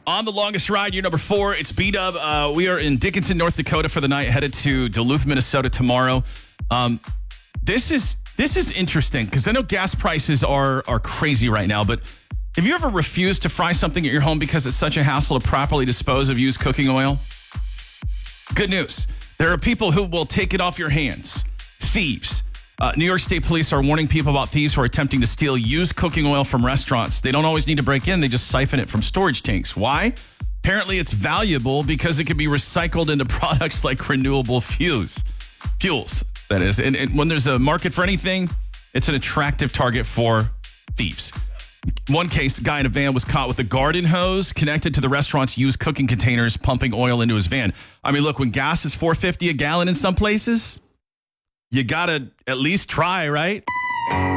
On the longest ride, year number 4, it's B-Dub. We are in Dickinson, North Dakota for the night, headed to Duluth, Minnesota tomorrow. This is interesting because I know gas prices are crazy right now, but have you ever refused to fry something at your home because it's such a hassle to properly dispose of used cooking oil? Good news. There are people who will take it off your hands. Thieves. New York State police are warning people about thieves who are attempting to steal used cooking oil from restaurants. They don't always need to break in. They just siphon it from storage tanks. Why? Apparently it's valuable because it can be recycled into products like renewable fuels, that is. And when there's a market for anything, it's an attractive target for thieves. One case, a guy in a van was caught with a garden hose connected to the restaurant's used cooking containers, pumping oil into his van. I mean, look, when gas is $4.50 a gallon in some places, you got to at least try, right?